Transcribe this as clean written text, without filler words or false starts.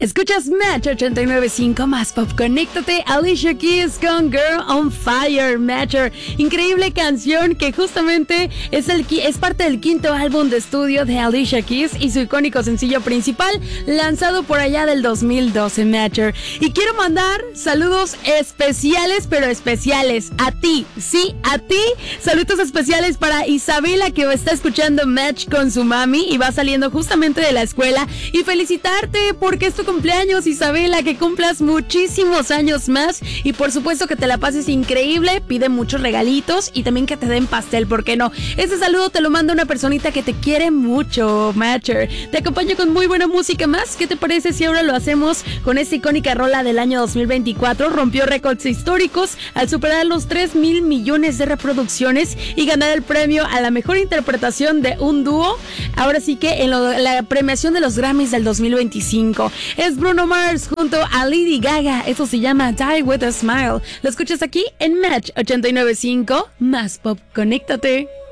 Escuchas Match 89.5 más pop. Conéctate. Alicia Keys con Girl on Fire. Matcher. Increíble canción que justamente es parte del quinto álbum de estudio de Alicia Keys y su icónico sencillo principal lanzado por allá del 2012. Matcher. Y quiero mandar saludos especiales, pero especiales a ti. Sí, a ti. Saludos especiales para Isabela, que está escuchando Match con su mami y va saliendo justamente de la escuela. Y felicitarte porque es tu cumpleaños, Isabela, que cumplas muchísimos años más y por supuesto que te la pases increíble. Pide muchos regalitos y también que te den pastel, ¿por qué no? Ese saludo te lo manda una personita que te quiere mucho, Matcher. Te acompaño con muy buena música más. ¿Qué te parece si ahora lo hacemos con esta icónica rola del año 2024? Rompió récords históricos al superar los 3,000 millones de reproducciones y ganar el premio a la mejor interpretación de un dúo. Ahora sí que en la premiación de los Grammys del 2025. Es Bruno Mars junto a Lady Gaga. Eso se llama Die With A Smile. Lo escuchas aquí en Match 89.5 más pop. Conéctate.